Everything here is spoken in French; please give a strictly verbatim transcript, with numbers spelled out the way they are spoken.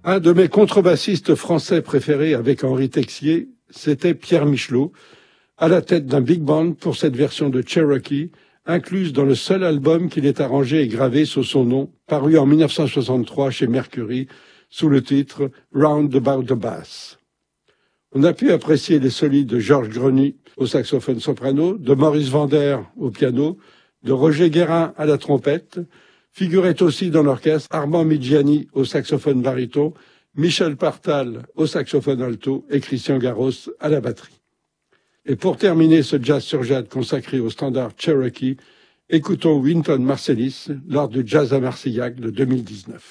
Un de mes contrebassistes français préférés avec Henri Texier, c'était Pierre Michelot, à la tête d'un big band pour cette version de Cherokee, incluse dans le seul album qu'il ait arrangé et gravé sous son nom, paru en mille neuf cent soixante-trois chez Mercury, sous le titre Round About the Bass. On a pu apprécier les solides de Georges Greny au saxophone soprano, de Maurice Vander au piano, de Roger Guérin à la trompette. Figurait aussi dans l'orchestre Armand Midjiani au saxophone baryton, Michel Partal au saxophone alto et Christian Garros à la batterie. Et pour terminer ce jazz sur jade consacré au standard Cherokee, écoutons Wynton Marsalis lors du Jazz à Marcillac de deux mille dix-neuf.